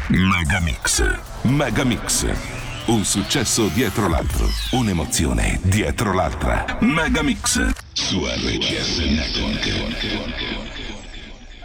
Megamix. Megamix. Un successo dietro l'altro. Un'emozione dietro l'altra. Megamix. Su RCS Network.